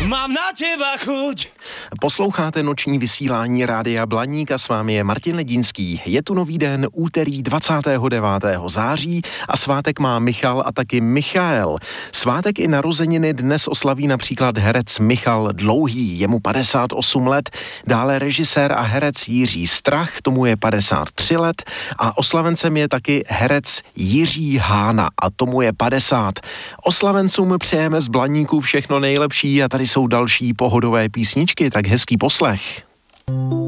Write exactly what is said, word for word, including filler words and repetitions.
Mám na těba chuť. Posloucháte noční vysílání Rádia Blaník a s vámi je Martin Ledínský. Je tu nový den, úterý dvacátého devátého září a svátek má Michal a taky Michael. Svátek i narozeniny dnes oslaví například herec Michal Dlouhý, je mu padesát osm let, dále režisér a herec Jiří Strach, tomu je padesát tři let a oslavencem je taky herec Jiří Hána a tomu je padesát. Oslavencům přejeme z Blaníku všechno nejlepší a tady jsou další pohodové písničky, tak hezký poslech.